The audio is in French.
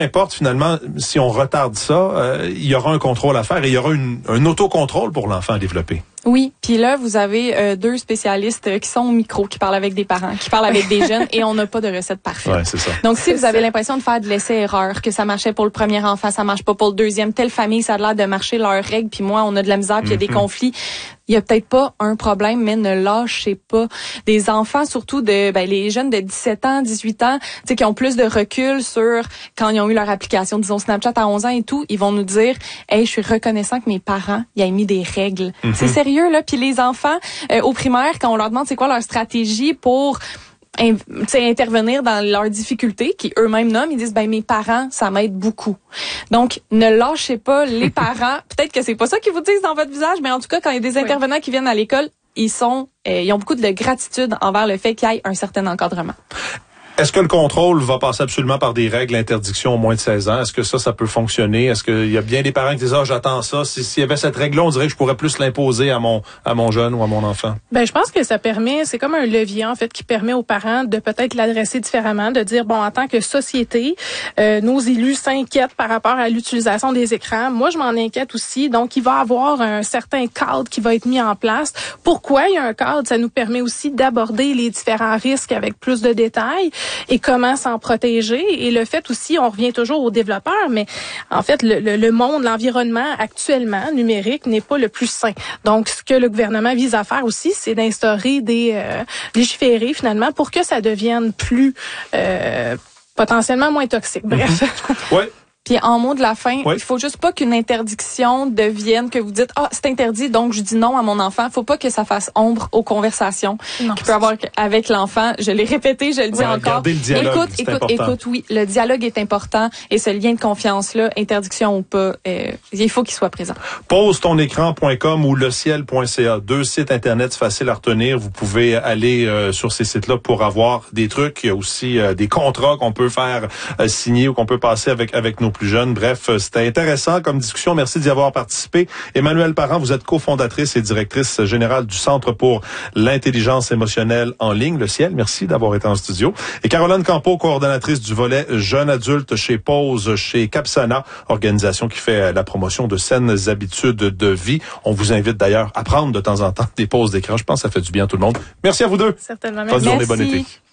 Importe finalement, si on retarde ça, il y aura un contrôle à faire et il y aura un autocontrôle pour l'enfant à développer. Oui, puis là, vous avez deux spécialistes qui sont au micro, qui parlent avec des parents, qui parlent avec des jeunes, et on n'a pas de recette parfaite. Ouais, c'est ça. Donc, si vous avez l'impression de faire de l'essai-erreur, que ça marchait pour le premier enfant, ça marche pas pour le deuxième, telle famille, ça a l'air de marcher leurs règles, puis moi, on a de la misère, puis il y a des conflits, il y a peut-être pas un problème, mais ne lâchez pas. Des enfants, surtout les jeunes de 17 ans, 18 ans, tu sais, qui ont plus de recul sur quand ils ont eu leur application, disons Snapchat à 11 ans et tout, ils vont nous dire, hey, je suis reconnaissant que mes parents, ils aient mis des règles. C'est sérieux, là. Puis les enfants, au primaire, quand on leur demande c'est quoi leur stratégie pour intervenir dans leurs difficultés, qui eux-mêmes nomment, ils disent, mes parents, ça m'aide beaucoup. Donc, ne lâchez pas les parents. Peut-être que c'est pas ça qu'ils vous disent dans votre visage, mais en tout cas, quand il y a des intervenants qui viennent à l'école, ils ont beaucoup de gratitude envers le fait qu'il y ait un certain encadrement. Est-ce que le contrôle va passer absolument par des règles d'interdiction au moins de 16 ans? Est-ce que ça peut fonctionner? Est-ce qu'il y a bien des parents qui disent, j'attends ça. S'il y avait cette règle-là, on dirait que je pourrais plus l'imposer à mon jeune ou à mon enfant. Je pense que ça permet, c'est comme un levier, en fait, qui permet aux parents de peut-être l'adresser différemment, de dire, en tant que société, nos élus s'inquiètent par rapport à l'utilisation des écrans. Moi, je m'en inquiète aussi. Donc, il va y avoir un certain cadre qui va être mis en place. Pourquoi il y a un cadre? Ça nous permet aussi d'aborder les différents risques avec plus de détails. Et comment s'en protéger. Et le fait aussi, on revient toujours aux développeurs, mais en fait, le monde, l'environnement actuellement numérique n'est pas le plus sain. Donc, ce que le gouvernement vise à faire aussi, c'est d'instaurer légiférer finalement pour que ça devienne plus potentiellement moins toxique. Bref. Oui. Puis en mot de la fin, il faut juste pas qu'une interdiction devienne que vous dites c'est interdit donc je dis non à mon enfant. Faut pas que ça fasse ombre aux conversations qu'il peut avoir avec l'enfant. Je l'ai répété, je le dis encore. Le dialogue, écoute, oui, le dialogue est important et ce lien de confiance là, interdiction ou pas, il faut qu'il soit présent. Posetonecran.com ou leciel.ca, 2 sites internet faciles à retenir. Vous pouvez aller sur ces sites-là pour avoir des trucs. Il y a aussi des contrats qu'on peut faire signer ou qu'on peut passer avec nos plus jeunes. Bref, c'était intéressant comme discussion. Merci d'y avoir participé. Emmanuelle Parent, vous êtes cofondatrice et directrice générale du Centre pour l'intelligence émotionnelle en ligne, le Ciel. Merci d'avoir été en studio. Et Caroline Campeau, coordonnatrice du volet jeunes adultes chez Pause, chez Capsana, organisation qui fait la promotion de saines habitudes de vie. On vous invite d'ailleurs à prendre de temps en temps des pauses d'écran. Je pense que ça fait du bien à tout le monde. Merci à vous deux. Certainement. Bonne journée, bon été.